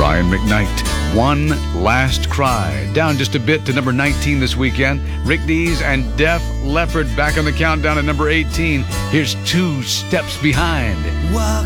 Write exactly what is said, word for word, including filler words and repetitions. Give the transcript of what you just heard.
Brian McKnight. One Last Cry. Down just a bit to number nineteen this weekend. Rick Dees and Def Leppard back on the countdown at number eighteen. Here's Two Steps Behind. Walk